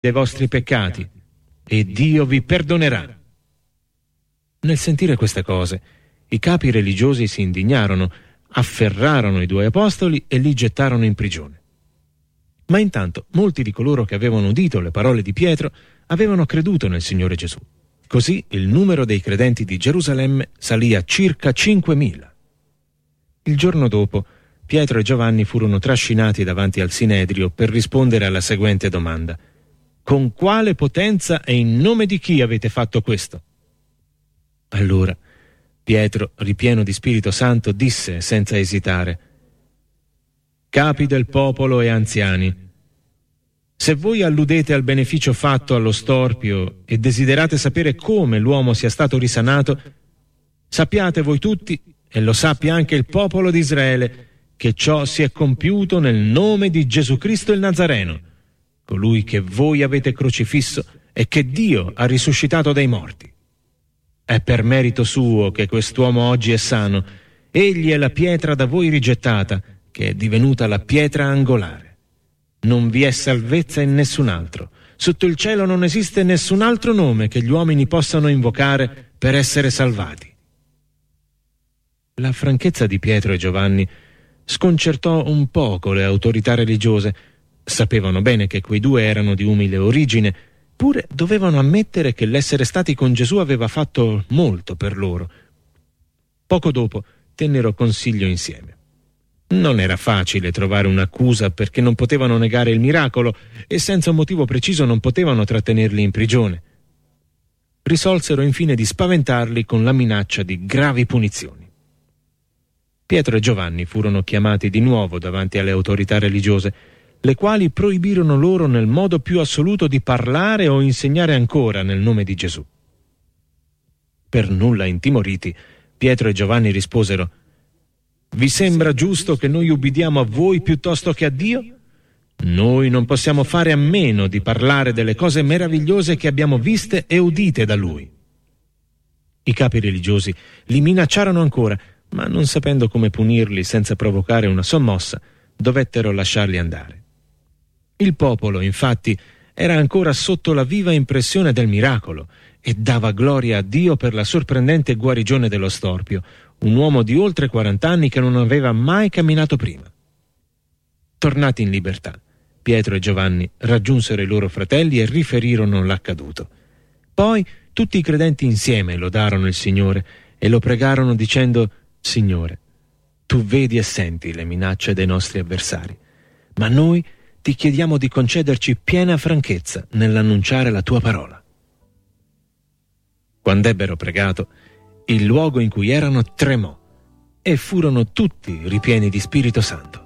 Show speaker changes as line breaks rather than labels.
dei vostri peccati e Dio vi perdonerà. Nel sentire queste cose, i capi religiosi si indignarono, afferrarono i 2 apostoli e li gettarono in prigione. Ma intanto molti di coloro che avevano udito le parole di Pietro avevano creduto nel Signore Gesù. Così il numero dei credenti di Gerusalemme salì a circa 5.000. Il giorno dopo, Pietro e Giovanni furono trascinati davanti al Sinedrio per rispondere alla seguente domanda: con quale potenza e in nome di chi avete fatto questo? Allora Pietro, ripieno di Spirito Santo, disse senza esitare: capi del popolo e anziani, se voi alludete al beneficio fatto allo storpio e desiderate sapere come l'uomo sia stato risanato, sappiate voi tutti, e lo sappia anche il popolo di Israele, che ciò si è compiuto nel nome di Gesù Cristo il Nazareno, colui che voi avete crocifisso e che Dio ha risuscitato dai morti. È per merito suo che quest'uomo oggi è sano. Egli è la pietra da voi rigettata, che è divenuta la pietra angolare. Non vi è salvezza in nessun altro. Sotto il cielo non esiste nessun altro nome che gli uomini possano invocare per essere salvati. La franchezza di Pietro e Giovanni sconcertò un poco le autorità religiose. Sapevano bene che quei 2 erano di umile origine, pure dovevano ammettere che l'essere stati con Gesù aveva fatto molto per loro. Poco dopo tennero consiglio insieme. Non era facile trovare un'accusa perché non potevano negare il miracolo e senza un motivo preciso non potevano trattenerli in prigione. Risolsero infine di spaventarli con la minaccia di gravi punizioni. Pietro e Giovanni furono chiamati di nuovo davanti alle autorità religiose, le quali proibirono loro nel modo più assoluto di parlare o insegnare ancora nel nome di Gesù. Per nulla intimoriti, Pietro e Giovanni risposero: vi sembra giusto che noi ubbidiamo a voi piuttosto che a Dio? Noi non possiamo fare a meno di parlare delle cose meravigliose che abbiamo viste e udite da Lui. I capi religiosi li minacciarono ancora, ma non sapendo come punirli senza provocare una sommossa, dovettero lasciarli andare. Il popolo, infatti, era ancora sotto la viva impressione del miracolo e dava gloria a Dio per la sorprendente guarigione dello storpio, un uomo di oltre 40 anni che non aveva mai camminato prima. Tornati in libertà, Pietro e Giovanni raggiunsero i loro fratelli e riferirono l'accaduto. Poi tutti i credenti insieme lodarono il Signore e lo pregarono dicendo: Signore, tu vedi e senti le minacce dei nostri avversari, ma noi ti chiediamo di concederci piena franchezza nell'annunciare la tua parola. Quando ebbero pregato, il luogo in cui erano tremò e furono tutti ripieni di Spirito Santo.